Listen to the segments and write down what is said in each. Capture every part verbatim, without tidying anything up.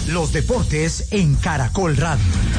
Los deportes en Caracol Radio.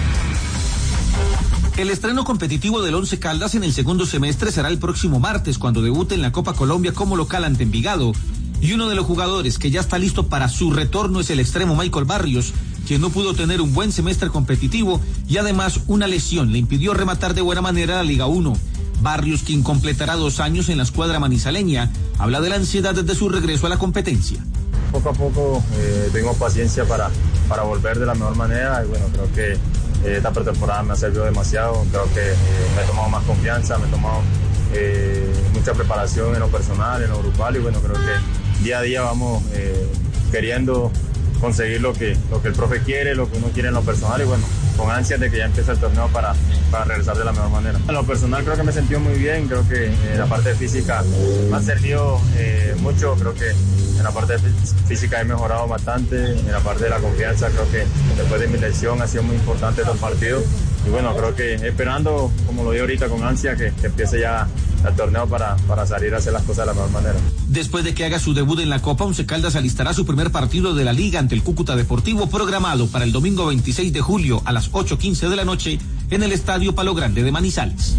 El estreno competitivo del Once Caldas en el segundo semestre será el próximo martes, cuando debute en la Copa Colombia como local ante Envigado. Y uno de los jugadores que ya está listo para su retorno es el extremo Michael Barrios, quien no pudo tener un buen semestre competitivo y además una lesión le impidió rematar de buena manera la Liga uno. Barrios, quien completará dos años en la escuadra manizaleña, habla de la ansiedad desde su regreso a la competencia. Poco a poco eh, tengo paciencia para, para volver de la mejor manera y bueno, creo que eh, esta pretemporada me ha servido demasiado, creo que eh, me he tomado más confianza, me he tomado eh, mucha preparación en lo personal, en lo grupal y bueno, creo que día a día vamos eh, queriendo conseguir lo que, lo que el profe quiere, lo que uno quiere en lo personal y bueno, con ansias de que ya empiece el torneo para, para regresar de la mejor manera. En lo personal creo que me he sentido muy bien, creo que eh, la parte física me ha servido eh, mucho, creo que en la parte física he mejorado bastante, en la parte de la confianza creo que después de mi lesión ha sido muy importante estos partidos y bueno, creo que esperando, como lo digo ahorita, con ansia que, que empiece ya el torneo para, para salir a hacer las cosas de la mejor manera. Después de que haga su debut en la Copa, Once Caldas alistará su primer partido de la Liga ante el Cúcuta Deportivo, programado para el domingo veintiséis de julio a las ocho quince de la noche en el Estadio Palo Grande de Manizales.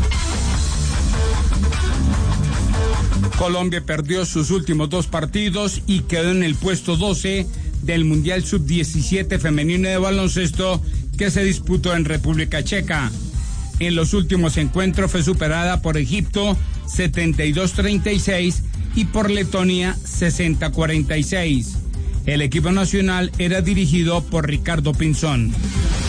Colombia perdió sus últimos dos partidos y quedó en el puesto doce del Mundial sub diecisiete femenino de baloncesto que se disputó en República Checa. En los últimos encuentros fue superada por Egipto setenta y dos a treinta y seis y por Letonia sesenta a cuarenta y seis. El equipo nacional era dirigido por Ricardo Pinzón.